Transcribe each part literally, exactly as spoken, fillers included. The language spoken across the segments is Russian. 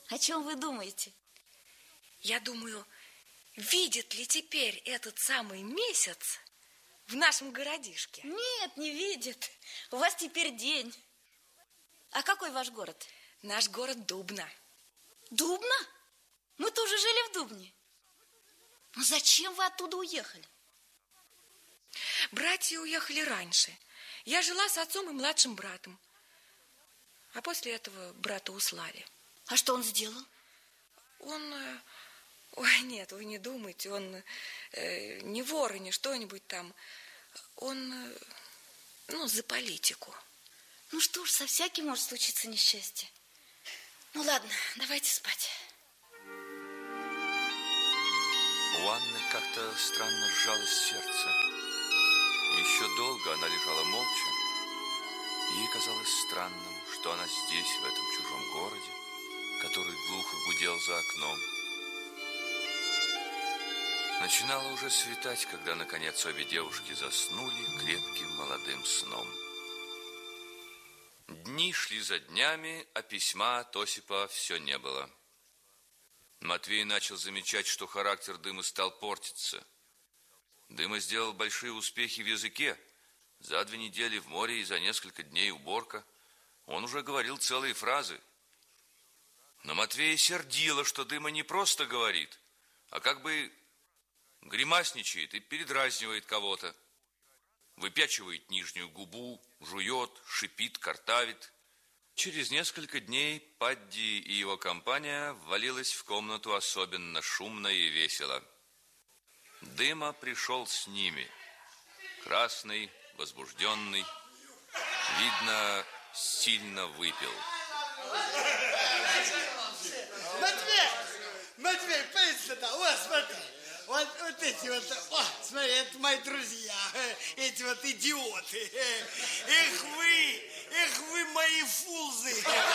О чем вы думаете? Я думаю, видит ли теперь этот самый месяц в нашем городишке? Нет, не видит. У вас теперь день. А какой ваш город? Наш город Дубна. Дубна? Мы тоже жили в Дубне. Ну зачем вы оттуда уехали? Братья уехали раньше. Я жила с отцом и младшим братом. А после этого брата услали. А что он сделал? Он... Ой, нет, вы не думайте, он э, не вор и не что-нибудь там. Он, э, ну, за политику. Ну что ж, со всяким может случиться несчастье. Ну ладно, давайте спать. У Анны как-то странно сжалось сердце. Еще долго она лежала молча. Ей казалось странным, что она здесь, в этом чужом городе, который глухо гудел за окном. Начинало уже светать, когда, наконец, обе девушки заснули крепким молодым сном. Дни шли за днями, а письма от Осипа все не было. Матвей начал замечать, что характер Дымы стал портиться. Дыма сделал большие успехи в языке. За две недели в море и за несколько дней уборка. Он уже говорил целые фразы. Но Матвея сердило, что Дыма не просто говорит, а как бы гримасничает и передразнивает кого-то. Выпячивает нижнюю губу, жует, шипит, картавит. Через несколько дней Падди и его компания ввалилась в комнату особенно шумно и весело. Дыма пришел с ними. Красный, возбужденный. Видно, сильно выпил. Матвей! Матвей, поедь сюда. Вот, смотри. Вот, вот эти вот, о, смотри, это мои друзья, эти вот идиоты. Эх вы, эх вы мои фулзы.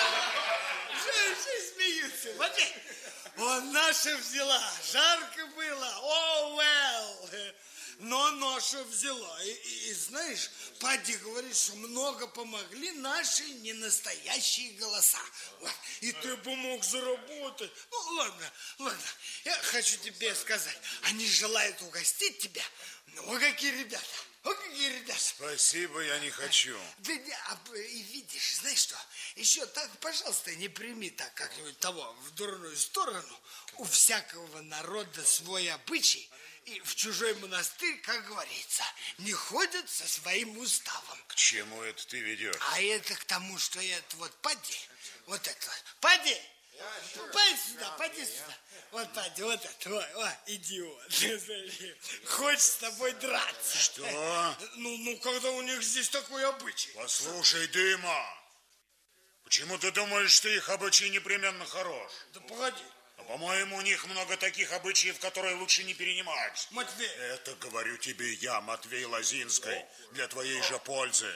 Что, что смеются? Смотри, он наша взяла, жарко было, о, oh, well. Но ноша взяла. И, и, и знаешь, Падди говорит, что много помогли наши ненастоящие голоса. Вот. И ты бы мог заработать. Ну, ладно, ладно. Я хочу тебе сказать, они желают угостить тебя. Ну, какие ребята. О, какие ребята. Спасибо, я не хочу. Да, да, и видишь, знаешь что, еще так, пожалуйста, не прими так как-нибудь того в дурную сторону. У всякого народа свой обычай. И в чужой монастырь, как говорится, не ходят со своим уставом. К чему это ты ведешь? А это к тому, что это вот Падди, вот это вот. Падди! Пойди сюда, пойди сюда. Вот, Падди, вот это, ой, ой, идиот. Хочет с тобой драться. Что? Ну, ну, когда у них здесь такой обычай. Послушай, Дыма, почему ты думаешь, что их обычай непременно хорош? Да погоди. А, по-моему, у них много таких обычаев, которые лучше не перенимать. Матвей. Это говорю тебе я, Матвей Лозинской, для твоей же пользы.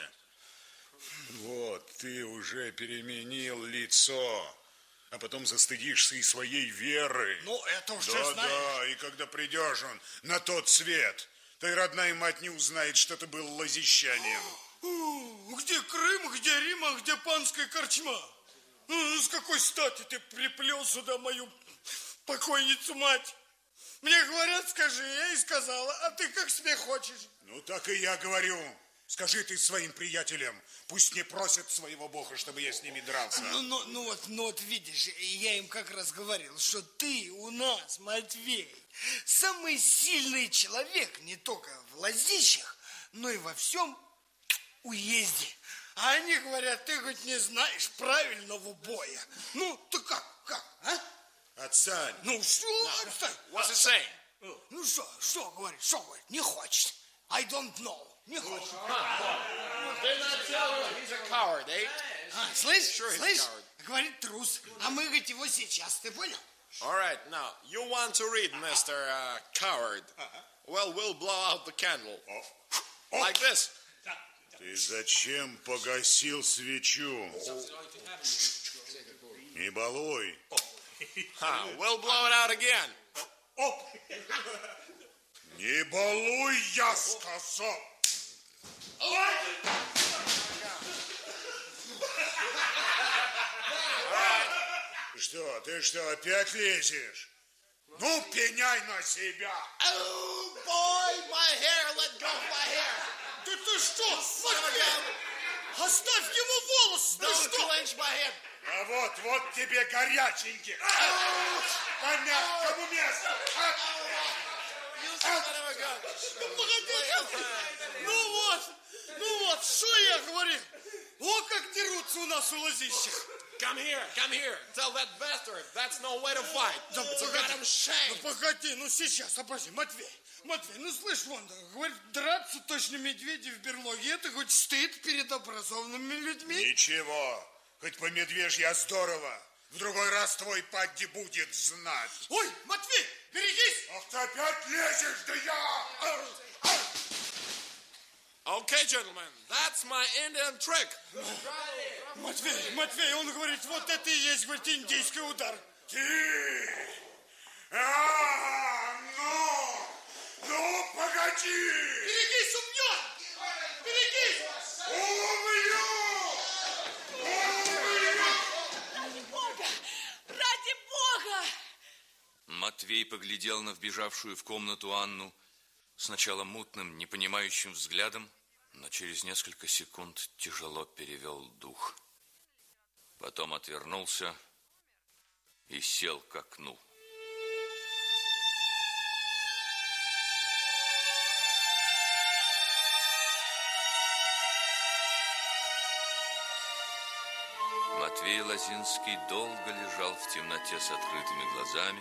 Вот, ты уже переменил лицо, а потом застыдишься и своей веры. Ну, это уж да, ты знаешь. Да, и когда придешь он на тот свет, то и родная мать не узнает, что ты был лозищанин. Где Крым, где Рим, а где панская корчма? Ну, с какой стати ты приплел сюда мою покойницу мать? Мне говорят, скажи, я и сказала, а ты как себе хочешь. Ну, так и я говорю. Скажи ты своим приятелям, пусть не просят своего бога, чтобы я с ними дрался. Ну, ну, ну, вот, ну вот видишь, я им как раз говорил, что ты у нас, Матвей, самый сильный человек не только в Лозищах, но и во всем уезде. А они говорят, ты хоть не знаешь правильного боя. Ну, ты как, как, а? Отстань. Ну, что, отстань? What's it saying? Ну, что, что говорит, что говорит? Не хочет. I don't know. Не хочет. They're not telling him. He's a coward, eh? А, слышь, Sure he's a слышь, coward. говорит трус. А мы, говорит, его сейчас, ты понял? All right, now, you want to read, Mister Uh, coward. Well, we'll blow out the candle. Like this. Ты зачем погасил свечу? Не балуй. Huh, we'll blow it out again. Не балуй, я сказал. Что, ты что, опять лезешь? Ну, пеняй на себя. Oh, boy, my hair, let go of my hair. Да ты что, Матвей? Оставь ему волосы, ты Don't что? clench my head. А вот, вот тебе горяченький. По мягкому месту. You son of a gun. Ну, погоди, ну вот, ну вот, что я говорил? О, как дерутся у нас у лозищих. Come here, come here. Tell that bastard that's no way to fight. Да It's a погоди, goddamn shame. ну погоди, ну сейчас, обожди, Матвей, Матвей, ну слышь, вон, говорит, драться точно медведи в берлоге, это хоть стыд перед образованными людьми. Ничего, хоть по медвежья здорово. В другой раз твой падди будет знать. Ой, Матвей, берегись! Ах, ты опять лезешь, да я... Okay, gentlemen, that's my Indian trick. Матвей, Матвей, он говорит, вот это и есть, говорит, индийский удар. Ты! А, ну! Ну, погоди! Берегись, убьет! Берегись! Убью! Ради Бога! Ради Бога! Матвей поглядел на вбежавшую в комнату Анну сначала мутным, непонимающим взглядом, но через несколько секунд тяжело перевел дух. Потом отвернулся и сел к окну. Матвей Лозинский долго лежал в темноте с открытыми глазами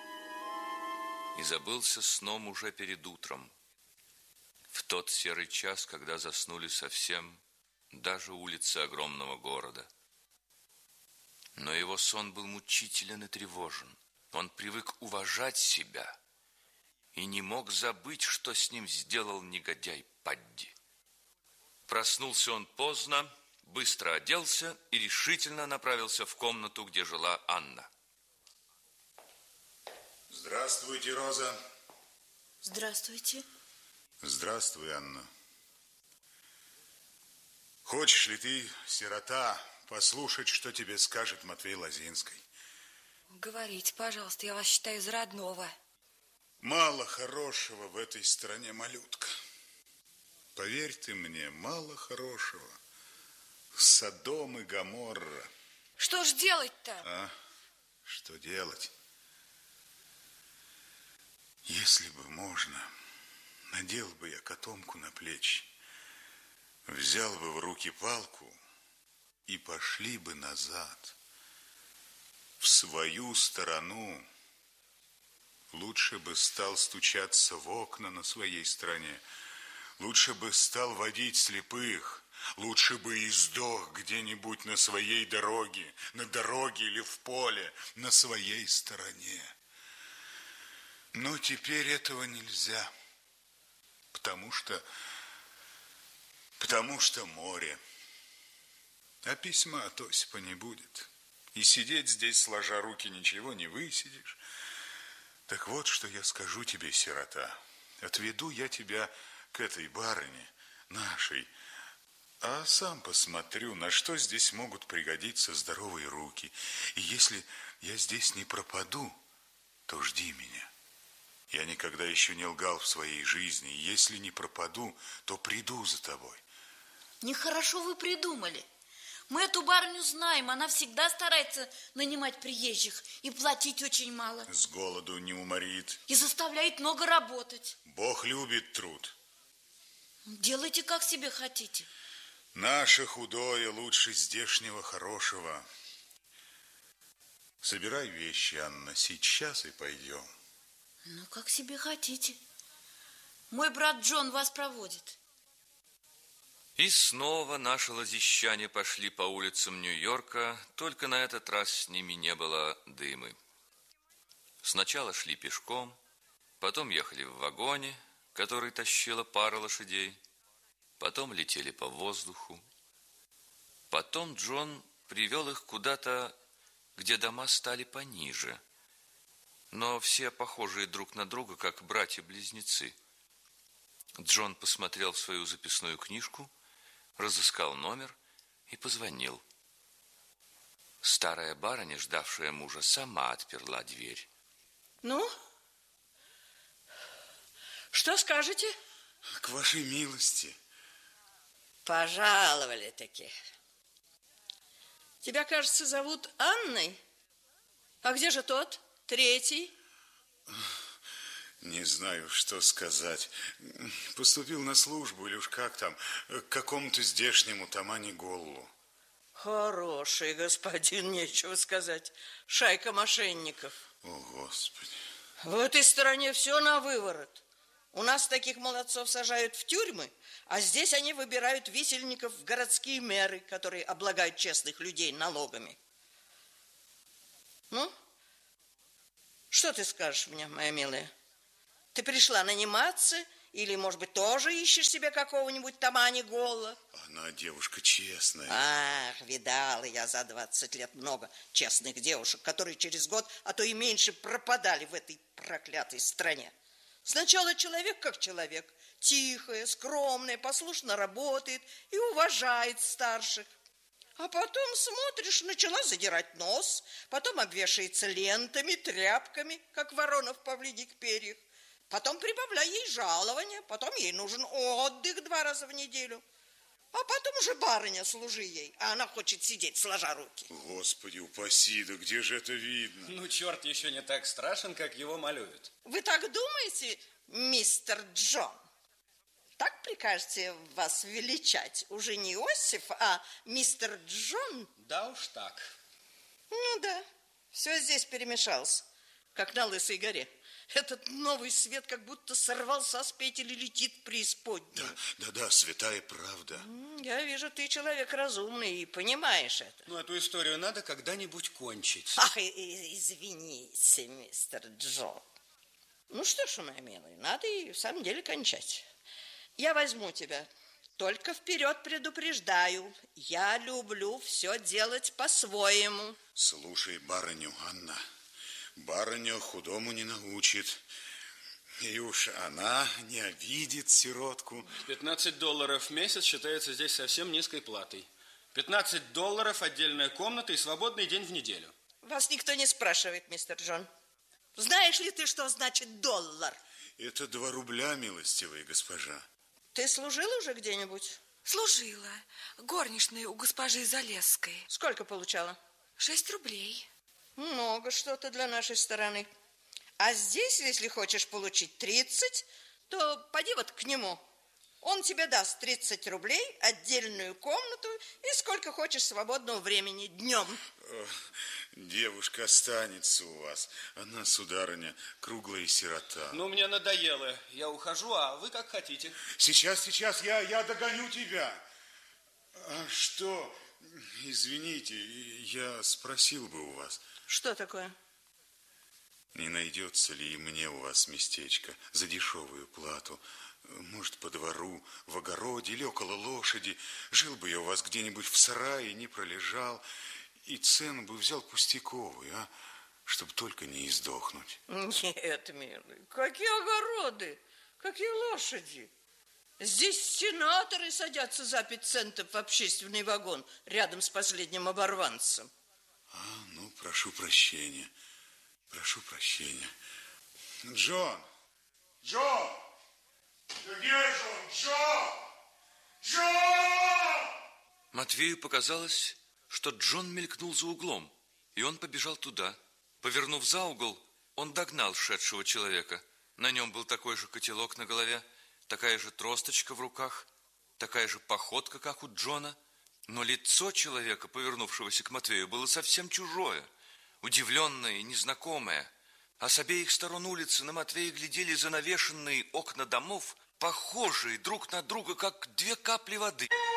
и забылся сном уже перед утром, в тот серый час, когда заснули совсем даже улицы огромного города. Но его сон был мучителен и тревожен. Он привык уважать себя и не мог забыть, что с ним сделал негодяй Падди. Проснулся он поздно, быстро оделся и решительно направился в комнату, где жила Анна. Здравствуйте, Роза. Здравствуйте. Здравствуй, Анна. Хочешь ли ты, сирота, послушать, что тебе скажет Матвей Лозинский? Говорите, пожалуйста, я вас считаю из родного. Мало хорошего в этой стране, малютка. Поверь ты мне, мало хорошего. Содом и Гоморра. Что ж делать-то? А? Что делать? Если бы можно, надел бы я котомку на плечи, взял бы в руки палку и пошли бы назад, в свою сторону. Лучше бы стал стучаться в окна на своей стороне, лучше бы стал водить слепых, лучше бы и сдох где-нибудь на своей дороге, на дороге или в поле, на своей стороне. Но теперь этого нельзя, потому что, потому что море. А письма от Осипа не будет. И сидеть здесь, сложа руки, ничего не высидишь. Так вот, что я скажу тебе, сирота. Отведу я тебя к этой барыне, нашей, а сам посмотрю, на что здесь могут пригодиться здоровые руки. И если я здесь не пропаду, то жди меня. Я никогда еще не лгал в своей жизни. И если не пропаду, то приду за тобой. Нехорошо вы придумали. Мы эту барыню знаем, она всегда старается нанимать приезжих и платить очень мало. С голоду не уморит. И заставляет много работать. Бог любит труд. Делайте, как себе хотите. Наше худое лучше здешнего хорошего. Собирай вещи, Анна, сейчас и пойдем. Ну, как себе хотите. Мой брат Джон вас проводит. И снова наши лозищане пошли по улицам Нью-Йорка, только на этот раз с ними не было Дымы. Сначала шли пешком, потом ехали в вагоне, который тащила пара лошадей, потом летели по воздуху. Потом Джон привел их куда-то, где дома стали пониже, но все похожие друг на друга, как братья-близнецы. Джон посмотрел в свою записную книжку, разыскал номер и позвонил. Старая барыня, ждавшая мужа, сама отперла дверь. Ну, что скажете? К вашей милости. Пожаловали-таки. Тебя, кажется, зовут Анной? А где же тот, третий? Не знаю, что сказать. Поступил на службу, или уж как там, к какому-то здешнему Тамане-Голлу. Хороший господин, нечего сказать. Шайка мошенников. О, Господи. В этой стране все на выворот. У нас таких молодцов сажают в тюрьмы, а здесь они выбирают висельников в городские мэры, которые облагают честных людей налогами. Ну, что ты скажешь мне, моя милая? Ты пришла наниматься или, может быть, тоже ищешь себе какого-нибудь Тамане-Голла? Она девушка честная. Ах, видала я за двадцать лет много честных девушек, которые через год, а то и меньше, пропадали в этой проклятой стране. Сначала человек как человек, тихая, скромная, послушно работает и уважает старших. А потом, смотришь, начала задирать нос, потом обвешается лентами, тряпками, как ворона в павлиних перьях. Потом прибавляй ей жалование, потом ей нужен отдых два раза в неделю. А потом уже барыня, служи ей, а она хочет сидеть, сложа руки. Господи, упаси, да где же это видно? Ну, черт еще не так страшен, как его малюют. Вы так думаете, мистер Джон? Так прикажете вас величать? Уже не Иосиф, а мистер Джон? Да уж так. Ну да, все здесь перемешалось, как на Лысой горе. Этот новый свет как будто сорвался с петель и летит в преисподнюю. Да, да, да, святая правда. Я вижу, ты человек разумный и понимаешь это. Ну, эту историю надо когда-нибудь кончить. Ах, и- и- извините, мистер Джон. Ну что ж, моя милая, надо и в самом деле кончать. Я возьму тебя. Только вперед предупреждаю. Я люблю все делать по-своему. Слушай барыню, Анна. Барыня худому не научит. И уж она не обидит сиротку. пятнадцать долларов в месяц считается здесь совсем низкой платой. пятнадцать долларов, отдельная комната и свободный день в неделю. Вас никто не спрашивает, мистер Джон. Знаешь ли ты, что значит доллар? Это два рубля, милостивая госпожа. Ты служил уже где-нибудь? Служила. Горничной у госпожи Залесской. Сколько получала? Шесть рублей. Много что-то для нашей стороны. А здесь, если хочешь получить тридцать, то поди вот к нему. Он тебе даст тридцать рублей, отдельную комнату и сколько хочешь свободного времени днем. О, девушка останется у вас. Она, сударыня, круглая сирота. Ну, мне надоело. Я ухожу, а вы как хотите. Сейчас, сейчас, я, я догоню тебя. А что, извините, я спросил бы у вас. Что такое? Не найдется ли и мне у вас местечко за дешевую плату? Может, по двору, в огороде или около лошади. Жил бы я у вас где-нибудь в сарае, не пролежал. И цену бы взял пустяковую, а? Чтобы только не издохнуть. Нет, милый, какие огороды, какие лошади. Здесь сенаторы садятся за пять центов в общественный вагон рядом с последним оборванцем. А, ну, прошу прощения. Прошу прощения. Джон! Джон! Да где же он? Джон! Джон! Матвею показалось, что Джон мелькнул за углом, и он побежал туда. Повернув за угол, он догнал шедшего человека. На нем был такой же котелок на голове, такая же тросточка в руках, такая же походка, как у Джона. Но лицо человека, повернувшегося к Матвею, было совсем чужое, удивленное и незнакомое. А с обеих сторон улицы на Матвея глядели занавешенные окна домов, похожие друг на друга, как две капли воды.